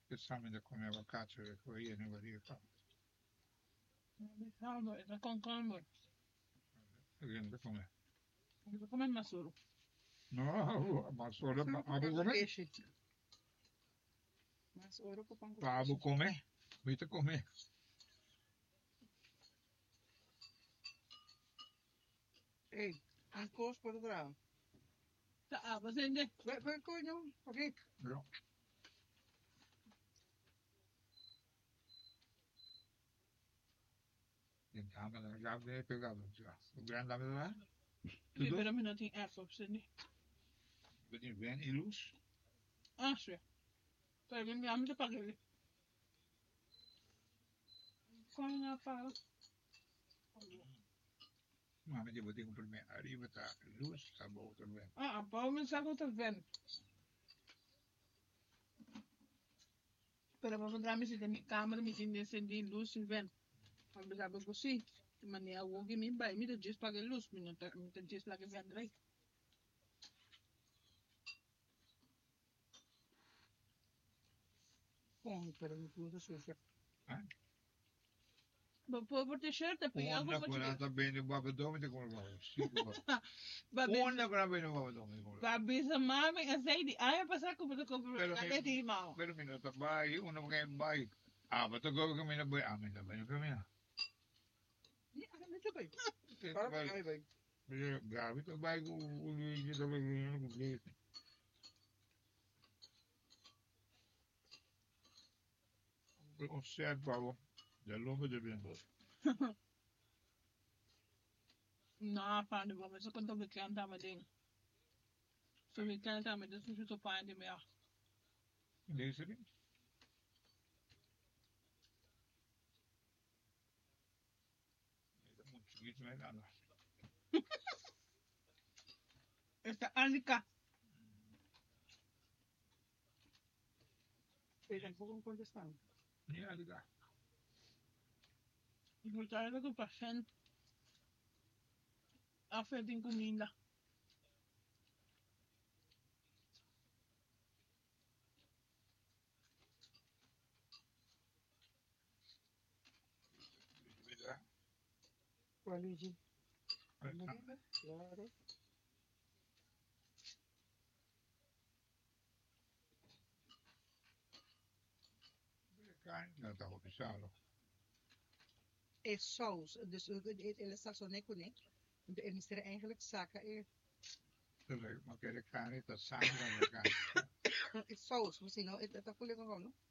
Esame come avocado che poi viene variegato. Salvo, è con calmo. Rende come? Come il masuro. No, ma solo Solo abu con come? pesce. Mas oro ko pang Pa abu come? Vite come? Eh, ang course pa ito lang. Sa basta hindi. Pwede ko nyo. Okay. No. Entrava na grávida e pegava já. O grande dava lá. Hindi, pero may nating airsoft hindi. Vedi bene i luz. Ah, sì. Poi veniamo da pagare. Come una fala. Ma mi devo dire per me arriva ta luz sta boto bene. Ah, poi mi sa che ven. Pero pagkakami si dami camera mi tindi sendi luz il ven. Quando sabe così, ma ne ha uogi mi bai, mi da gis paga luz, mi da gis la che vendrei. Kung pero may puto susi. Eh? Ma poi per t-shirt e poi Onda ako con la bene baba domite come va. Babi, Onda con la bene baba domite come va. babi sa mami, asay di ayaw pa sa ko pa ko kaya di mao. Pero mi nota bai, uno che bai. Ah, ma to go kami na boy, amin na bene kami na. Di, alam na siya ba? Parang kami ba? Grabe to bai ko uli dito ba yung Osservavo dall'uomo del vento. Na pa di ba sa ko to kan tama ding. So we kan tama din so to pa di me. Dice lì. Mucho che non è nada. Esta Anika. Eh, tampoco me contestan. Ni a liga. Bultare ko pa sen. Afe din ko ninda. Luigi. Claro. Claro. Non stavo pensando. Eh, saus. Dus het saxoneco, nee. En is er eigenlijk zaken. Ma che le cane, ta sangue, le cane. Saus, misschien nou, dat voel ik gewoon.